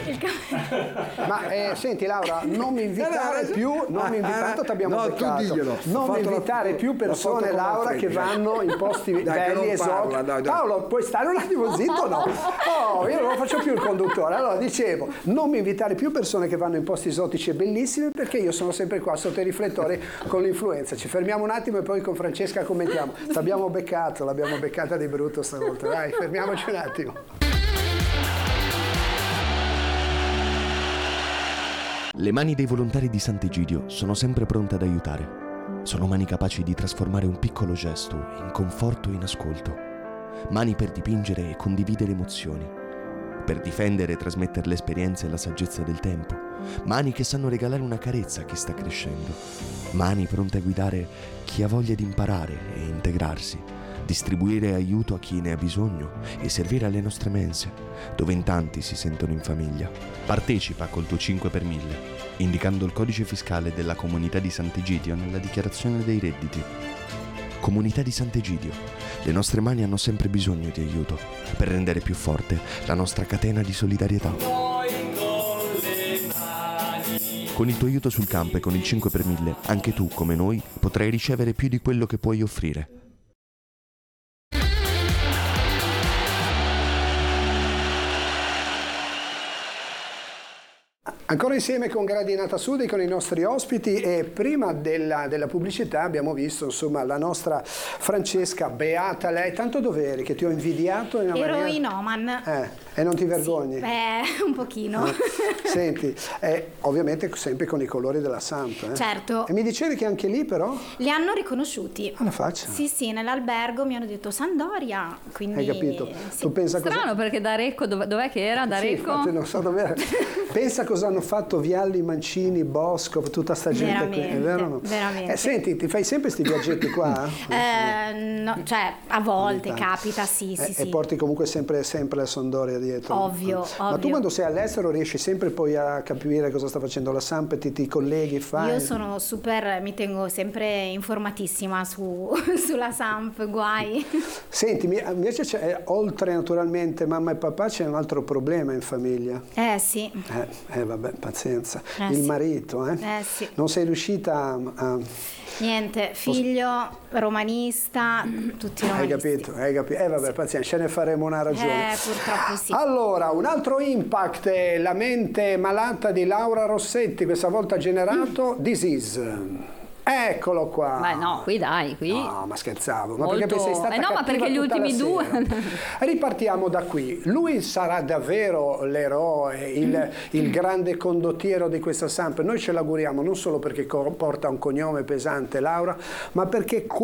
Ma senti Laura, non mi invitare più, tanto ti abbiamo beccato. Tu diglielo. Non mi invitare più persone, Laura, che vanno in posti belli, esotici. Paolo, puoi stare un attimo zitto o no? Oh, io non faccio più il conduttore. Allora, dicevo, non mi invitare più persone che vanno in posti esotici e bellissimi, perché io sono sempre qua sotto i riflettori con l'influenza. Ci fermiamo un attimo e poi con Francesca commentiamo. L'abbiamo beccata di brutto stavolta. Dai, fermiamoci un attimo. Le mani dei volontari di Sant'Egidio sono sempre pronte ad aiutare. Sono mani capaci di trasformare un piccolo gesto in conforto e in ascolto. Mani per dipingere e condividere emozioni. Per difendere e trasmettere le esperienze e la saggezza del tempo. Mani che sanno regalare una carezza a chi sta crescendo. Mani pronte a guidare chi ha voglia di imparare e integrarsi. Distribuire aiuto a chi ne ha bisogno e servire alle nostre mense, dove in tanti si sentono in famiglia. Partecipa col tuo 5 per 1000, indicando il codice fiscale della Comunità di Sant'Egidio nella dichiarazione dei redditi. Comunità di Sant'Egidio, le nostre mani hanno sempre bisogno di aiuto per rendere più forte la nostra catena di solidarietà. Con il tuo aiuto sul campo e con il 5 per 1000, anche tu, come noi, potrai ricevere più di quello che puoi offrire. Ancora insieme con Gradinata Sud e con i nostri ospiti, e prima della pubblicità abbiamo visto insomma la nostra Francesca, beata lei. Tanto dov'eri che ti ho invidiato? Ero in Oman. E non ti vergogni? Sì, un pochino. Senti, ovviamente sempre con i colori della Samp. Certo. E mi dicevi che anche lì però? Li hanno riconosciuti. Alla faccia? Sì, nell'albergo mi hanno detto Sandoria, quindi... Hai capito? Sì. Tu pensa Strano perché D'Arecco, dov'è che era D'Arecco? Sì, non so dov'era. Pensa cosa hanno fatto Vialli, Mancini, Bosco, tutta sta gente qui, è vero o no? Veramente. Senti, ti fai sempre sti viaggetti qua? No, cioè a volte capita, sì. E porti comunque sempre la Sampdoria dietro. Ovvio. Ma tu quando sei all'estero riesci sempre poi a capire cosa sta facendo la Samp, ti colleghi, fai? Io sono mi tengo sempre informatissima sulla Samp, guai. Senti, invece oltre naturalmente mamma e papà c'è un altro problema in famiglia. Sì. Vabbè, pazienza. Il marito, sì. Non sei riuscita a... Niente, figlio, romanista, tutti romanisti. Hai capito. Vabbè, pazienza, ce ne faremo una ragione. Purtroppo sì. Allora, un altro impact, la mente malata di Laura Rossetti, questa volta ha generato Disease. Eccolo qua. Beh no, qui. No, ma scherzavo. Ma Molto... perché sei stata no, ma perché gli ultimi due... Ripartiamo da qui. Lui sarà davvero l'eroe, il grande condottiero di questa Samp. Noi ce l'auguriamo non solo perché porta un cognome pesante, Laura, ma perché